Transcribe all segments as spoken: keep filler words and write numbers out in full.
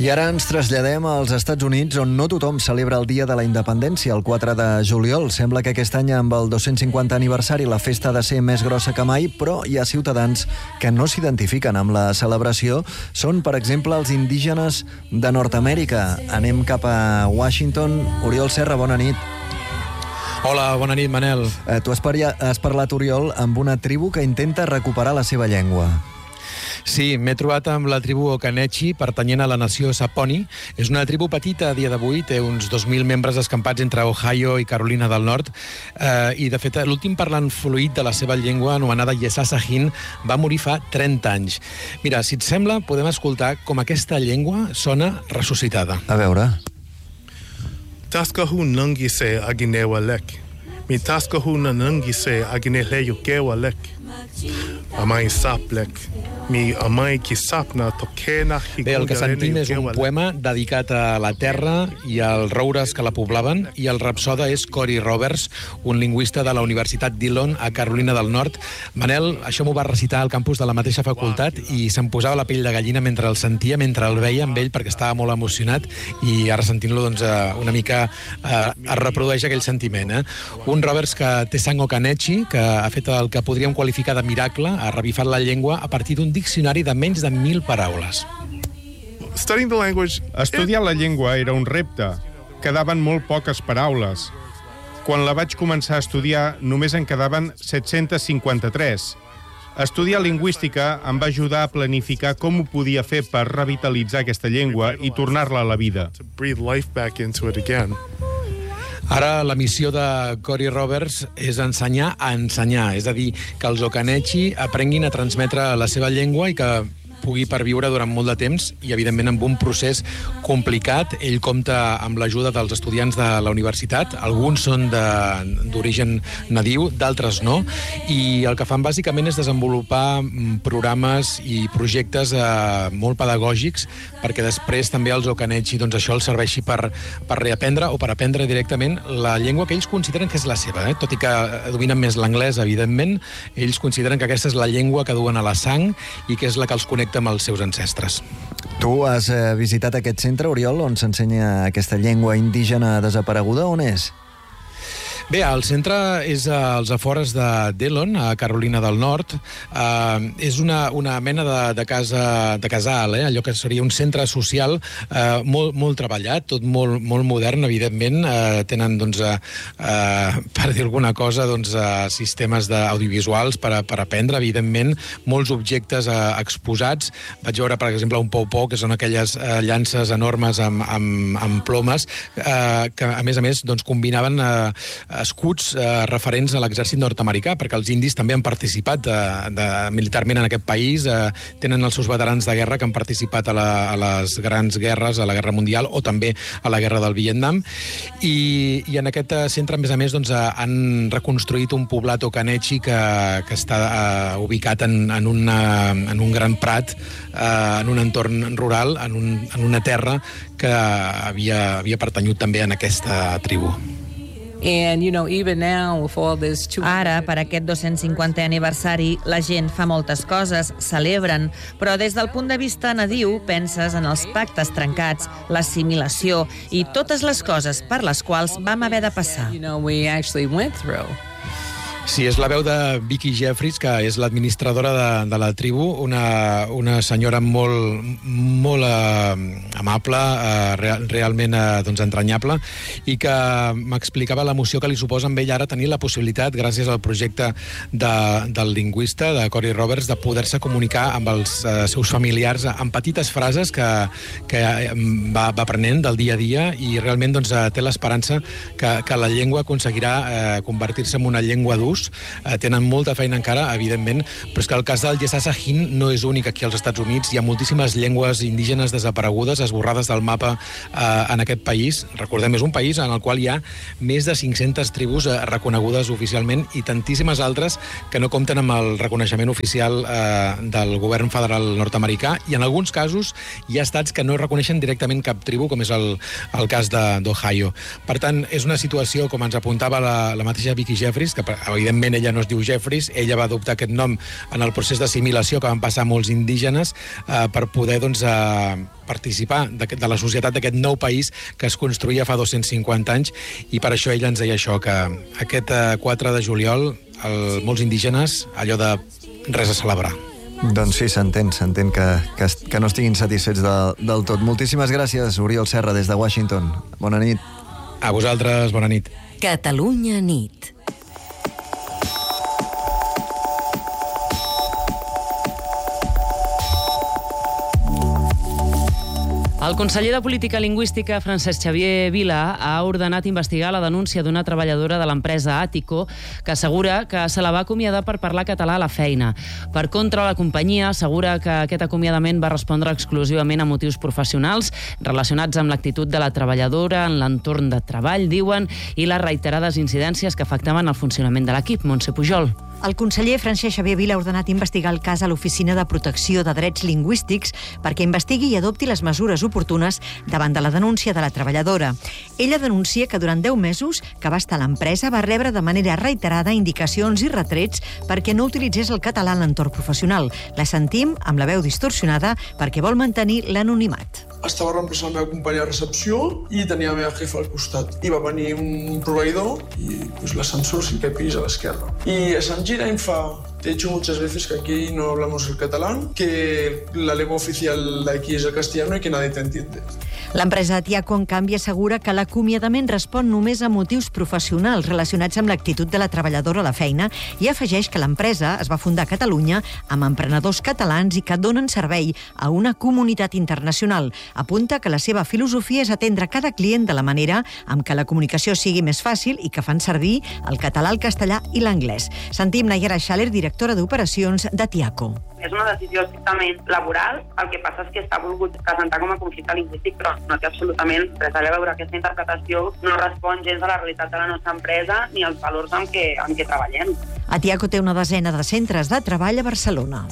I ara ens traslladem als Estats Units, on no tothom celebra el Dia de la Independència, el quatre de juliol. Sembla que aquest any, amb el dos-cents cinquanta aniversari, la festa ha de ser més grossa que mai, però hi ha ciutadans que no s'identifiquen amb la celebració. Són, per exemple, els indígenes de Nord-amèrica. Anem cap a Washington. Oriol Serra, bona nit. Hola, bona nit, Manel. Eh, tu has, paria, has parlat, Oriol, amb una tribu que intenta recuperar la seva llengua. Sí, m'he trobat amb la tribu Occaneechi, pertanyent a la nació Saponi. És una tribu petita a dia d'avui, té uns dos mil membres escampats entre Ohio i Carolina del Nord, eh, i de fet l'últim parlant fluid de la seva llengua, anomenada Yesasahin, va morir fa trenta anys. Mira, si et sembla, podem escoltar com aquesta llengua sona ressuscitada. A veure. Taskahu nungi se aginewa lek. Mi taskahu na nungi se agineleyo kewa lek. Amai saplek. Mi amai ki sapna tokena hikuya. Bé, el que sentim és un poema dedicat a la terra i als roures que la poblaven, i el rapsoda és Cory Roberts, un lingüista de la Universitat Dillon a Carolina del Nord. Manel, això m'ho va recitar al campus de la mateixa facultat i se'm posava la pell de gallina mentre el sentia, mentre el veia amb ell, perquè estava molt emocionat, i ara sentint-lo doncs, una mica eh, es reprodueix aquell sentiment. Eh? Un Roberts que té sang Occaneechi, que ha fet el que podríem qualificar de miracle, ha revifat la llengua a partir d'un diccionari de menys de mil paraules. Estudiar la llengua era un repte. Quedaven molt poques paraules. Quan la vaig començar a estudiar, només en quedaven set-cents cinquanta-tres. Estudiar lingüística em va ajudar a planificar com ho podia fer per revitalitzar aquesta llengua i tornar-la a la vida. Ara la missió de Cory Roberts és ensenyar a ensenyar, és a dir, que els Occaneechi aprenguin a transmetre la seva llengua i que pugui perviure durant molt de temps, i evidentment amb un procés complicat. Ell compta amb l'ajuda dels estudiants de la universitat, alguns són d'origen nadiu, d'altres no, i el que fan bàsicament és desenvolupar programes i projectes eh, molt pedagògics, perquè després també els Occaneechi doncs, això els serveixi per, per reaprendre o per aprendre directament la llengua que ells consideren que és la seva, eh? Tot i que dominen més l'anglès, evidentment, ells consideren que aquesta és la llengua que duen a la sang i que és la que els connecta amb els seus ancestres. Tu has eh, visitat aquest centre, Oriol, on s'ensenya aquesta llengua indígena desapareguda? On és? Bé, el centre és als afores de Dillon, a Carolina del Nord. Uh, és una, una mena de, de casa de casal, eh? Allò que seria un centre social uh, molt, molt treballat, tot molt, molt modern, evidentment. Uh, tenen, doncs, uh, uh, per dir alguna cosa, doncs, uh, sistemes audiovisuals per, a, per aprendre, evidentment, molts objectes uh, exposats. Vaig veure, per exemple, un pou-pou, que són aquelles uh, llances enormes amb, amb, amb plomes, uh, que, a més a més, doncs, combinaven uh, escuts eh, referents a l'exèrcit nord-americà, perquè els indis també han participat de, de, militarment en aquest país, eh, tenen els seus veterans de guerra que han participat a, la, a les grans guerres, a la Guerra Mundial o també a la Guerra del Vietnam, i, i en aquest centre, a més a més, doncs, han reconstruït un poblat Occaneechi que, que està eh, ubicat en, en, una, en un gran prat, eh, en un entorn rural, en, un, en una terra que havia, havia pertanyut també en aquesta tribu. And, you know, even now, with all this... Ara, per aquest dos-cents cinquantè aniversari, la gent fa moltes coses, celebren, però des del punt de vista nadiu penses en els pactes trencats, l'assimilació i totes les coses per les quals vam haver de passar. You know, we actually went through. Sí, és la veu de Vicky Jeffries, que és l'administradora de, de la tribu, una, una senyora molt, molt eh, amable, eh, real, realment eh, doncs, entranyable, i que m'explicava l'emoció que li suposa amb ell ara tenir la possibilitat, gràcies al projecte de, del lingüista, de Cory Roberts, de poder-se comunicar amb els eh, seus familiars amb petites frases que, que va, va aprenent del dia a dia, i realment doncs, té l'esperança que, que la llengua aconseguirà eh, convertir-se en una llengua d'ús. Eh, tenen molta feina encara, evidentment, però és que el cas del Yesasahin no és únic aquí als Estats Units. Hi ha moltíssimes llengües indígenes desaparegudes, esborrades del mapa eh, en aquest país. Recordem, és un país en el qual hi ha més de cinc-centes tribus eh, reconegudes oficialment i tantíssimes altres que no compten amb el reconeixement oficial eh, del govern federal nord-americà, i en alguns casos hi ha estats que no reconeixen directament cap tribu, com és el, el cas d'Ohio. Per tant, és una situació, com ens apuntava la, la mateixa Vicky Jeffries, que evidentment ella no es diu Jeffries, ella va adoptar aquest nom en el procés d'assimilació que van passar molts indígenes eh, per poder doncs, eh, participar de, de la societat d'aquest nou país que es construïa fa dos-cents cinquanta anys, i per això ella ens deia això, que aquest eh, quatre de juliol el, molts indígenes, allò de res a celebrar. Doncs sí, s'entén, s'entén que, que, que no estiguin satisfets de, del tot. Moltíssimes gràcies, Oriol Serra, des de Washington. Bona nit. A vosaltres, bona nit. Catalunya nit. El conseller de Política Lingüística, Francesc Xavier Vila, ha ordenat investigar la denúncia d'una treballadora de l'empresa Àtico que assegura que se la va acomiadar per parlar català a la feina. Per contra, la companyia assegura que aquest acomiadament va respondre exclusivament a motius professionals relacionats amb l'actitud de la treballadora en l'entorn de treball, diuen, i les reiterades incidències que afectaven el funcionament de l'equip. Montse Pujol. El conseller Francesc Xavier Vila ha ordenat investigar el cas a l'Oficina de Protecció de Drets Lingüístics perquè investigui i adopti les mesures oportunes davant de la denúncia de la treballadora. Ella denuncia que durant deu mesos que va estar a l'empresa va rebre de manera reiterada indicacions i retrets perquè no utilitzés el català en l'entorn professional. La sentim amb la veu distorsionada perquè vol mantenir l'anonimat. Estava reemplaçant la meva companya a recepció i tenia la meva jefa al costat. I va venir un proveïdor i pues, l'ascensor cinquè pis a l'esquerra. I se'n gira i em fa: te he dicho muchas veces que aquí no hablamos el catalán, que la lengua oficial de aquí es el castellano y que nadie te entiende. L'empresa Tiaco, en canvi, assegura que l'acomiadament respon només a motius professionals relacionats amb l'actitud de la treballadora a la feina i afegeix que l'empresa es va fundar a Catalunya amb emprenedors catalans i que donen servei a una comunitat internacional. Apunta que la seva filosofia és atendre cada client de la manera amb què la comunicació sigui més fàcil i que fan servir el català, el castellà i l'anglès. Sentim Nayara Schaller, directora d'operacions de Tiaco. És una decisió estrictament laboral, el que passa és que està volgut presentar com a conflicte lingüístic, però no té absolutament res a veure. Aquesta interpretació no respon gens a la realitat de la nostra empresa ni als valors amb què, amb què treballem. A Tiaco té una desena de centres de treball a Barcelona.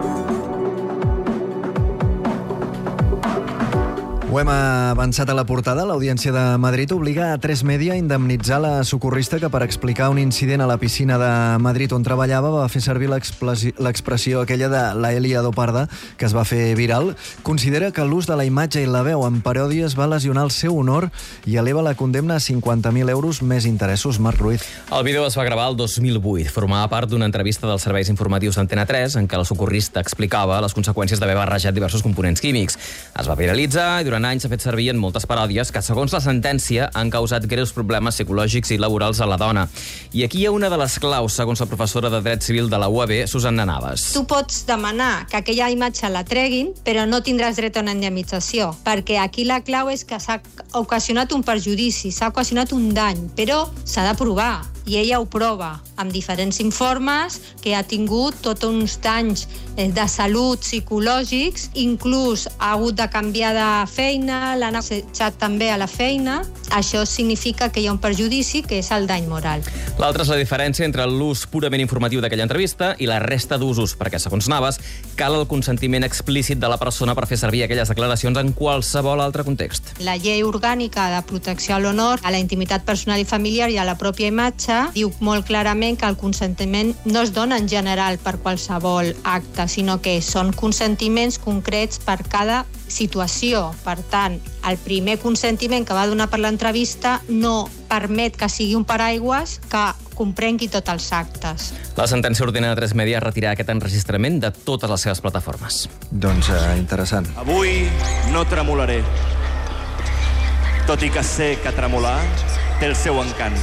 Ho hem avançat a la portada. L'Audiència de Madrid obliga a Tres Media a indemnitzar la socorrista que per explicar un incident a la piscina de Madrid on treballava va fer servir l'expressió aquella de la Elia Doparda, que es va fer viral. Considera que l'ús de la imatge i la veu en paròdies va lesionar el seu honor i eleva la condemna a cinquanta mil euros més interessos. Marc Ruiz. El vídeo es va gravar el dos mil vuit. Formava part d'una entrevista dels serveis informatius d'Antena tres en què la socorrista explicava les conseqüències d'haver barrejat diversos components químics. Es va viralitzar i durant anys s'ha fet servir en moltes paròdies que, segons la sentència, han causat greus problemes psicològics i laborals a la dona. I aquí hi ha una de les claus, segons la professora de Dret Civil de la U A B, Susanna Navas. Tu pots demanar que aquella imatge la treguin, però no tindràs dret a una indemnització, perquè aquí la clau és que s'ha ocasionat un perjudici, s'ha ocasionat un dany, però s'ha de provar. I ella ho prova amb diferents informes que ha tingut tots uns danys de salut psicològics, inclús ha hagut de canviar de feina, l'han assetjat també a la feina. Això significa que hi ha un perjudici, que és el dany moral. L'altra és la diferència entre l'ús purament informatiu d'aquella entrevista i la resta d'usos, perquè, segons Navas, cal el consentiment explícit de la persona per fer servir aquelles declaracions en qualsevol altre context. La llei orgànica de protecció a l'honor, a la intimitat personal i familiar i a la pròpia imatge diu molt clarament que el consentiment no es dona en general per qualsevol acte, sinó que són consentiments concrets per cada situació. Per tant, el primer consentiment que va donar per l'entrevista no permet que sigui un paraigües que comprengui tots els actes. La sentència ordena a Tres Media retirar aquest enregistrament de totes les seves plataformes. Doncs eh, interessant. Avui no tremolaré, tot i que sé que tremolar té el seu encant.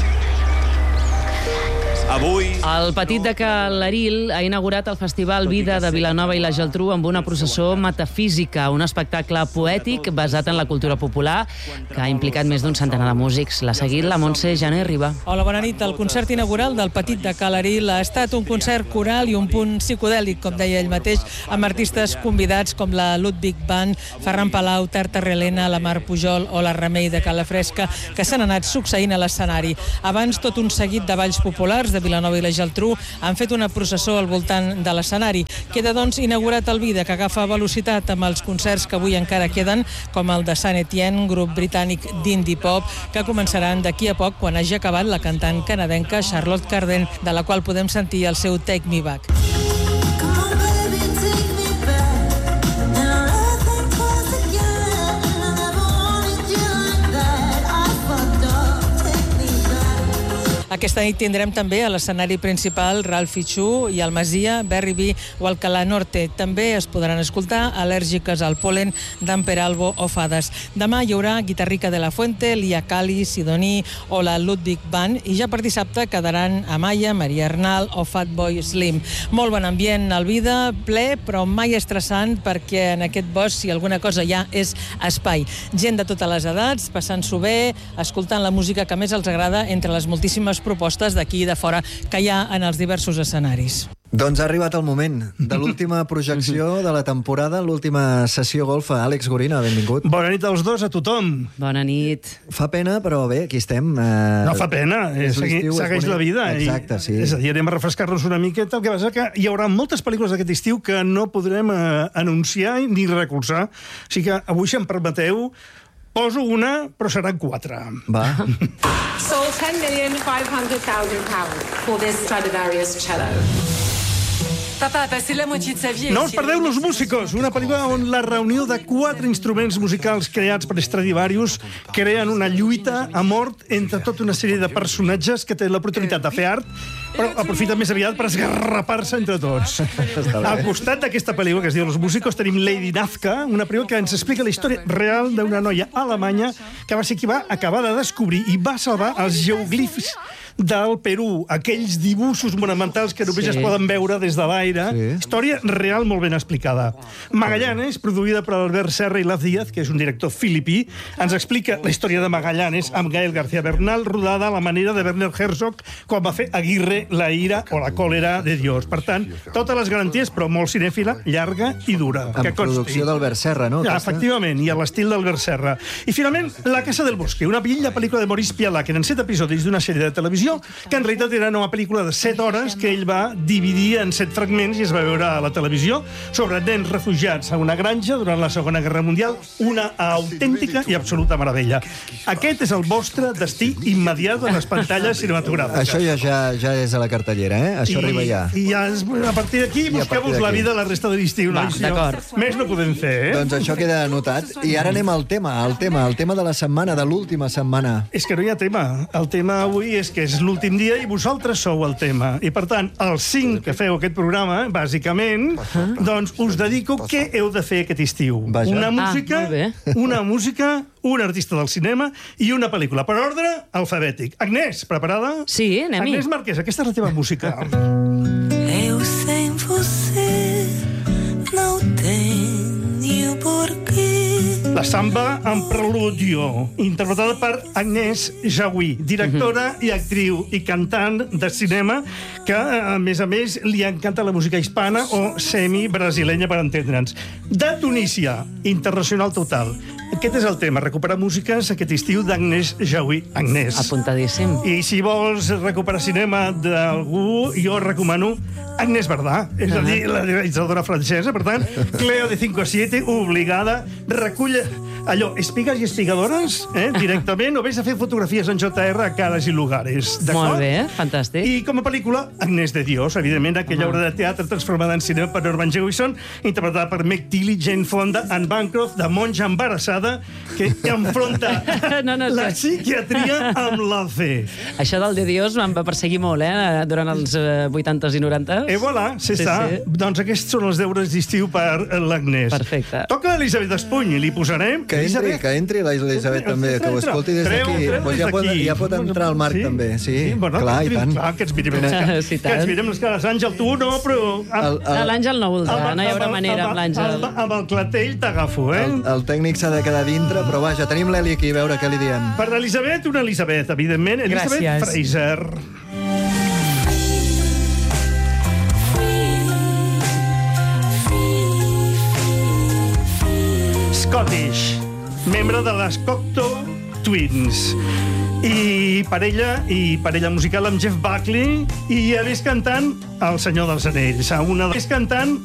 Avui... El Petit de Cal Eril ha inaugurat el Festival Vida de Vilanova i la Geltrú amb una processó metafísica, un espectacle poètic basat en la cultura popular que ha implicat més d'un centenar de músics. L'ha seguit la Montse Jané Riba. Hola, bona nit. El concert inaugural del Petit de Cal Eril ha estat un concert coral i un punt psicodèlic, com deia ell mateix, amb artistes convidats com la Ludwig Band, Ferran Palau, Tarta Relena, la Mar Pujol o la Remei de Calafresca, que s'han anat succeint a l'escenari. Abans, tot un seguit de balls populars de de Vilanova i la Geltrú han fet una processó al voltant de l'escenari. Queda, doncs, inaugurat el Vida, que agafa velocitat amb els concerts que avui encara queden, com el de Saint Etienne, grup britànic d'indie pop, que començaran d'aquí a poc quan hagi acabat la cantant canadenca Charlotte Cardin, de la qual podem sentir el seu Take Me Back. Aquesta nit tindrem també a l'escenari principal Ralph Fichu i el Masia, Berry B o Alcalá Norte. També es podran escoltar Al·lèrgiques al Polen d'en Peralbo o Fades. Demà hi haurà Guitarrica de la Fuente, Lia Cali, Sidoní o la Ludwig Band, i ja per dissabte quedaran Amaya, Maria Arnal o Fatboy Slim. Molt bon ambient al Vida, ple però mai estressant, perquè en aquest bosc, si alguna cosa hi ha, és espai. Gent de totes les edats, passant-s'ho bé, escoltant la música que més els agrada entre les moltíssimes propostes d'aquí i de fora que hi ha en els diversos escenaris. Doncs ha arribat el moment de l'última projecció de la temporada, l'última sessió golfa. Àlex Gorina, benvingut. Bona nit als dos, a tothom. Bona nit. Fa pena, però bé, aquí estem. Eh, no fa pena, és segui, segueix la vida. Exacte, sí. I, és a dir, anem a refrescar-nos una miqueta. El que passa que hi haurà moltes pel·lícules d'aquest estiu que no podrem eh, anunciar ni recolzar. O sigui que avui, si em permeteu, poso una, però seran quatre. Va. Sold ten million five hundred thousand pounds for this Stradivarius cello. Papa a passé la moitié de sa vie. No us perdeu Los Músicos, una pel·lícula on la reunió de quatre instruments musicals creats per Stradivarius creen una lluita a mort entre tota una sèrie de personatges que tenen l'oportunitat de fer art, però aprofiten més aviat per esgarrapar-se entre tots. Al costat d'aquesta pel·lícula que es diu Los Músicos tenim Lady Nazca, una pel·lícula que ens explica la història real d'una noia alemanya que va ser qui va acabar de descobrir i va salvar els geoglifs del Perú, aquells dibuixos monumentals que només sí. es poden veure des de l'aire. Sí. Història real molt ben explicada. Magallanes, produïda per Albert Serra i Laz Díaz, que és un director filipí, ens explica la història de Magallanes amb Gael García Bernal, rodada a la manera de Werner Herzog quan va fer Aguirre, la ira o la còlera de Dios. Per tant, totes les garanties, però molt cinèfila, llarga i dura. Amb producció d'Albert Serra, no? Ja, efectivament, i a l'estil d'Albert Serra. I finalment, La Casa del Bosque, una bella pel·lícula de Maurice Pialat, que eren set episodis d'una sèrie de televisió que en realitat era una pel·lícula de set hores que ell va dividir en set fragments i es va veure a la televisió sobre nens refugiats a una granja durant la Segona Guerra Mundial, una autèntica i absoluta meravella. Aquest és el vostre destí immediat en les pantalles cinematogràfiques. Això ja, ja, ja és a la cartellera, eh? Això I, arriba ja. I ja, a partir d'aquí busqueu-vos la vida la resta de l'estiu. No? Més no podem fer, eh? Doncs això queda anotat. I ara anem al tema, al tema, al tema de la setmana, de l'última setmana. És que no hi ha tema. El tema avui és que és l'últim dia i vosaltres sou el tema. I, per tant, els cinc que feu aquest programa, bàsicament, doncs us dedico què heu de fer aquest estiu. Vaja. Una música, ah, una música, un artista del cinema i una pel·lícula. Per ordre alfabètic. Agnès, preparada? Sí, anem-hi. Agnès Marquès, aquesta és la teva música. Eu sem você não tenho porquê. La samba en preludio, interpretada per Agnès Jaoui, directora i actriu i cantant de cinema que, a més a més, li encanta la música hispana o semi-brasilenya, per entendre'ns. De Tunísia, internacional total. Aquest és el tema, recuperar músiques aquest estiu d'Agnès Jaoui. Agnès. Apuntadíssim. I si vols recuperar cinema d'algú, jo recomano Agnès Verdà, és a dir, la realitzadora francesa. Per tant, Cleo de cinco a siete, obligada, recull allò, espigas i espigadores, eh, directament, o vés a fer fotografies en J R a cares i lugares. Molt bé, fantàstic. I com a pel·lícula, Agnès de Dios, evidentment, aquella uh -huh. obra de teatre transformada en cinema per Norman Jewison, interpretada per Meg Tilly, Jane Fonda, Anne Bancroft, de monja embarassada, que enfronta no, no, la psiquiatria amb la fe. Això del de Dios em va perseguir molt, eh, durant els vuitantes i norantes. E voilà, se sí, està. Sí. Doncs aquests són els deures d'estiu per l'Agnès. Perfecte. Toca l'Elisabet Espuny, li posarem... Que entri, que entri l'Elisabet també, que ho escolti des d'aquí. Pues ja, pot, ja pot entrar al Marc sí? també, sí. sí bueno, clar, i tant. Clar, que ens mirem les cares. Sí, que ens mirem les cares. Àngel, tu no, però... L'Àngel no voldrà, no hi haurà manera amb l'Àngel. Amb el clatell t'agafo, eh? El, el tècnic s'ha de quedar dintre, però vaja, tenim l'Eli aquí, a veure què li diem. Per l'Elisabet, una Elisabet, evidentment. Elisabet Gràcies. Fraser. Scottish, membre de les Cocteau Twins. i parella, i parella musical amb Jeff Buckley, i a més cantant El Senyor dels Anells. A una... És cantant